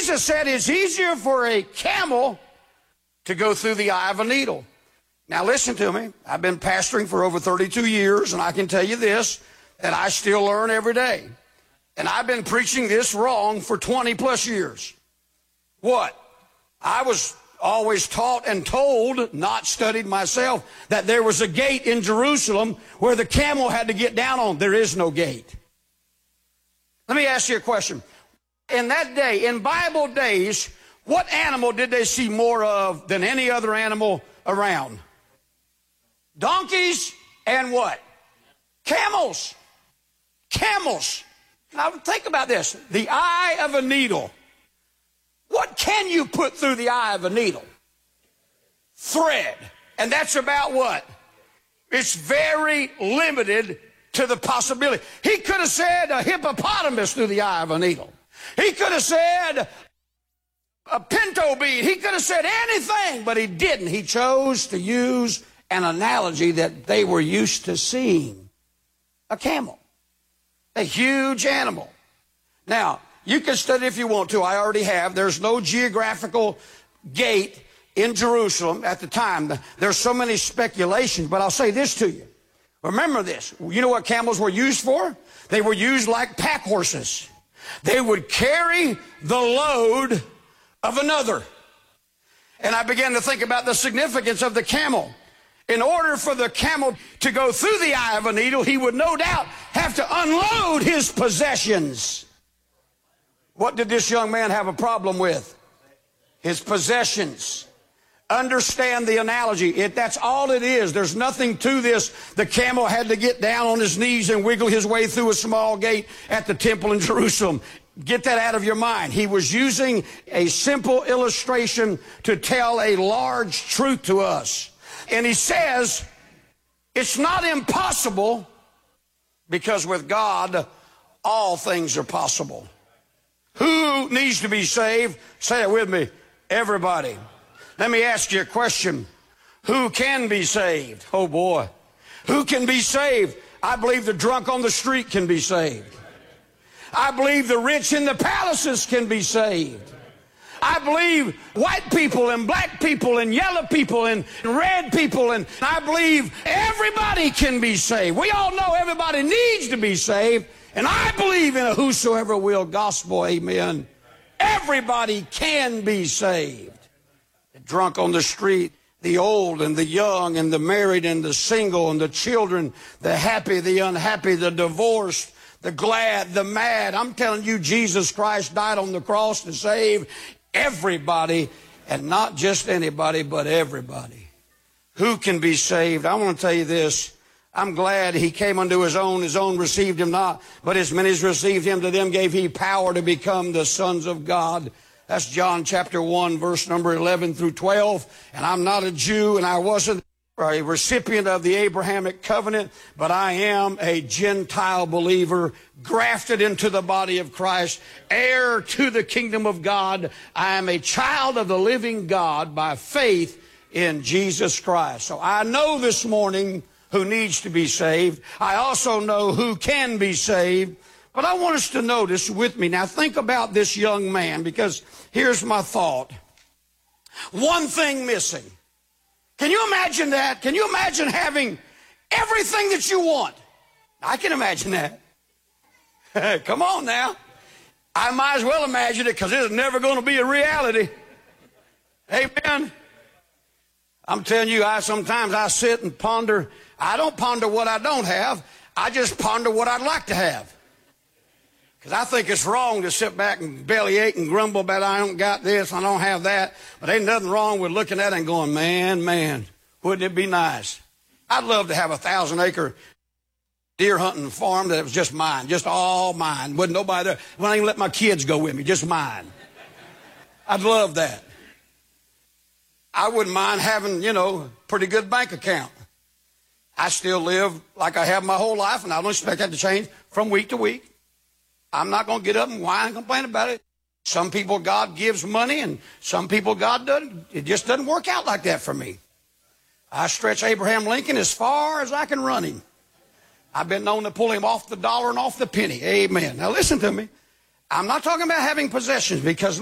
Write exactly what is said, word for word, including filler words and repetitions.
Jesus said it's easier for a camel to go through the eye of a needle. Now listen to me. I've been pastoring for over thirty-two years, and I can tell you this, that I still learn every day. And I've been preaching this wrong for twenty plus years. What? I was always taught and told, not studied myself, that there was a gate in Jerusalem where the camel had to get down on. There is no gate. Let me ask you a question. In that day, in Bible days, what animal did they see more of than any other animal around? Donkeys and what? Camels. Camels. Now think about this. The eye of a needle. What can you put through the eye of a needle? Thread. And that's about what? It's very limited to the possibility. He could have said a hippopotamus through the eye of a needle. He could have said a pinto bead. He could have said anything, but he didn't. He chose to use an analogy that they were used to seeing. A camel. A huge animal. Now, you can study if you want to. I already have. There's no geographical gate in Jerusalem at the time. There's so many speculations, but I'll say this to you. Remember this. You know what camels were used for? They were used like pack horses. They would carry the load of another. And I began to think about the significance of the camel. In order for the camel to go through the eye of a needle, he would no doubt have to unload his possessions. What did this young man have a problem with? His possessions. Understand the analogy. It, that's all it is. There's nothing to this. The camel had to get down on his knees and wiggle his way through a small gate at the temple in Jerusalem. Get that out of your mind. He was using a simple illustration to tell a large truth to us. And he says, it's not impossible because with God, all things are possible. Who needs to be saved? Say it with me. Everybody. Let me ask you a question. Who can be saved? Oh boy. Who can be saved? I believe the drunk on the street can be saved. I believe the rich in the palaces can be saved. I believe white people and black people and yellow people and red people, and I believe everybody can be saved. We all know everybody needs to be saved, and I believe in a whosoever will gospel, amen. Everybody can be saved. The drunk on the street, the old and the young and the married and the single and the children, the happy, the unhappy, the divorced, the glad, the mad. I'm telling you, Jesus Christ died on the cross to save everybody, and not just anybody, but everybody. Who can be saved? I want to tell you this. I'm glad he came unto his own. His own received him not, but as many as received him, to them gave he power to become the sons of God. That's John chapter one, verse number eleven through twelve. And I'm not a Jew, and I wasn't a recipient of the Abrahamic covenant, but I am a Gentile believer, grafted into the body of Christ, heir to the kingdom of God. I am a child of the living God by faith in Jesus Christ. So I know this morning who needs to be saved. I also know who can be saved. But I want us to notice with me. Now think about this young man, because here's my thought. One thing missing. Can you imagine that? Can you imagine having everything that you want? I can imagine that. Come on now. I might as well imagine it, because it's never going to be a reality. Amen. I'm telling you, I sometimes I sit and ponder. I don't ponder what I don't have. I just ponder what I'd like to have. Because I think it's wrong to sit back and bellyache and grumble about I don't got this, I don't have that. But ain't nothing wrong with looking at it and going, man, man, wouldn't it be nice? I'd love to have a thousand acre deer hunting farm that was just mine, just all mine. Wouldn't nobody there. I wouldn't even let my kids go with me, just mine. I'd love that. I wouldn't mind having, you know, a pretty good bank account. I still live like I have my whole life, and I don't expect that to change from week to week. I'm not going to get up and whine and complain about it. Some people God gives money, and some people God doesn't. It just doesn't work out like that for me. I stretch Abraham Lincoln as far as I can run him. I've been known to pull him off the dollar and off the penny. Amen. Now listen to me. I'm not talking about having possessions, because